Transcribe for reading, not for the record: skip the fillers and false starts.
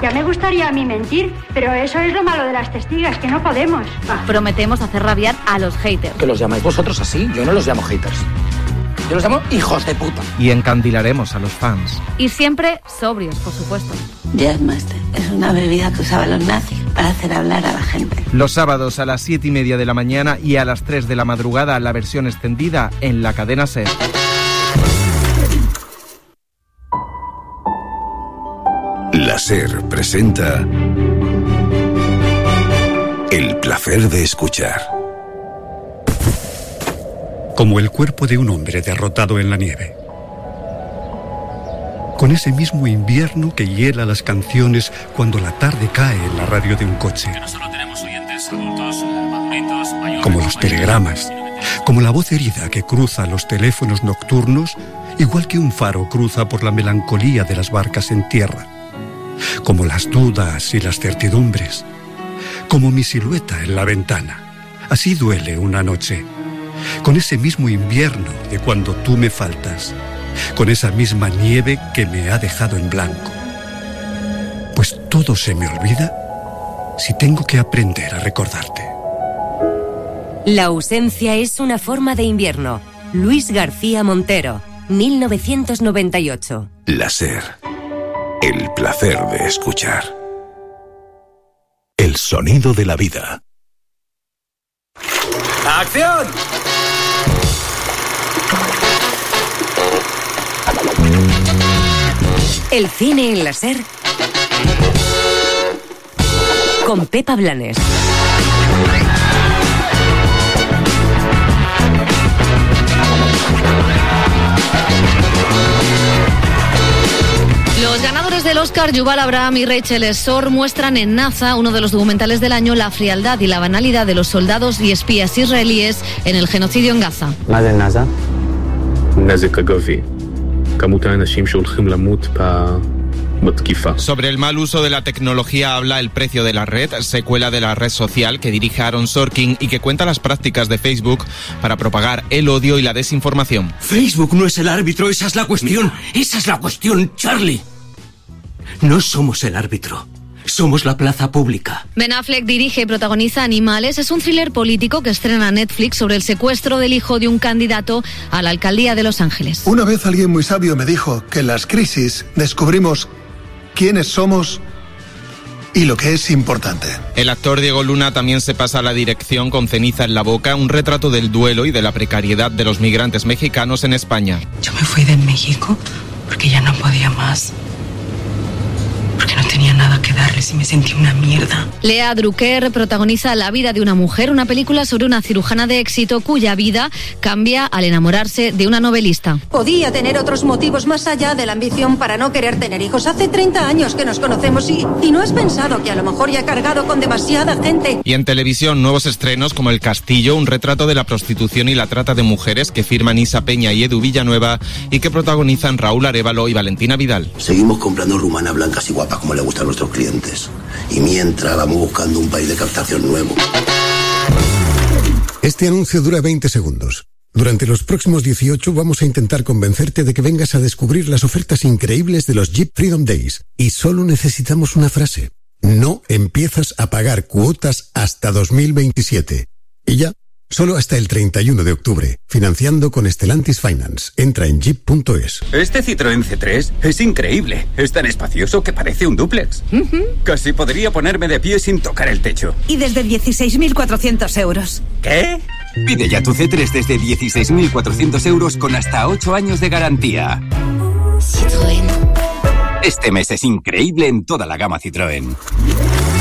Ya me gustaría a mí mentir, pero eso es lo malo de las testigas, que no podemos. Prometemos hacer rabiar a los haters. ¿Que los llamáis vosotros así? Yo no los llamo haters. Yo los llamo hijos de puta. Y encandilaremos a los fans. Y siempre sobrios, por supuesto. Jazzmaster es una bebida que usaban los nazis para hacer hablar a la gente. Los sábados a las 7:30 de la mañana y a las 3 de la madrugada la versión extendida en la cadena SER. La SER presenta El placer de escuchar. Como el cuerpo de un hombre derrotado en la nieve. Con ese mismo invierno que hiela las canciones cuando la tarde cae en la radio de un coche. Que no solo tenemos oyentes adultos, maduritos, mayores, como los telegramas, como la voz herida que cruza los teléfonos nocturnos, igual que un faro cruza por la melancolía de las barcas en tierra. Como las dudas y las certidumbres, como mi silueta en la ventana. Así duele una noche, con ese mismo invierno de cuando tú me faltas, con esa misma nieve que me ha dejado en blanco. Pues todo se me olvida si tengo que aprender a recordarte. La ausencia es una forma de invierno. Luis García Montero, 1998. La SER. El placer de escuchar. El sonido de la vida. ¡Acción! El cine en la SER. Con Pepa Blanes. Los ganadores del Oscar, Yuval Abraham y Rachel Esor, muestran en Naza, uno de los documentales del año, la frialdad y la banalidad de los soldados y espías israelíes en el genocidio en Gaza. Sobre el mal uso de la tecnología habla El precio de la red, secuela de la red social que dirige Aaron Sorkin y que cuenta las prácticas de Facebook para propagar el odio y la desinformación. Facebook no es el árbitro, esa es la cuestión. Esa es la cuestión, Charlie. No somos el árbitro. Somos la plaza pública. Ben Affleck dirige y protagoniza Animales. Es un thriller político que estrena Netflix sobre el secuestro del hijo de un candidato a la alcaldía de Los Ángeles. Una vez alguien muy sabio me dijo que en las crisis descubrimos quiénes somos y lo que es importante. El actor Diego Luna también se pasa a la dirección con Ceniza en la boca, un retrato del duelo y de la precariedad de los migrantes mexicanos en España. Yo me fui de México porque ya no podía más. Porque no tenía nada que darles y me sentí una mierda. Lea Drucker protagoniza La vida de una mujer, una película sobre una cirujana de éxito cuya vida cambia al enamorarse de una novelista. Podía tener otros motivos más allá de la ambición para no querer tener hijos. Hace 30 años que nos conocemos y no has pensado que a lo mejor ya he cargado con demasiada gente. Y en televisión, nuevos estrenos como El Castillo, un retrato de la prostitución y la trata de mujeres que firman Isa Peña y Edu Villanueva y que protagonizan Raúl Arévalo y Valentina Vidal. Seguimos comprando rumanas blancas y guapas como le gusta a nuestros clientes. Y mientras vamos buscando un país de captación nuevo. Este anuncio dura 20 segundos. Durante los próximos 18 vamos a intentar convencerte de que vengas a descubrir las ofertas increíbles de los Jeep Freedom Days. Y solo necesitamos una frase. No empiezas a pagar cuotas hasta 2027. Y ya, solo hasta el 31 de octubre. Financiando con Stellantis Finance. Entra en jeep.es. Este Citroën C3 es increíble. Es tan espacioso que parece un dúplex. Casi podría ponerme de pie sin tocar el techo. Y desde 16.400 euros. ¿Qué? Pide ya tu C3 desde 16.400 euros con hasta 8 años de garantía. Citroën. Este mes es increíble en toda la gama Citroën.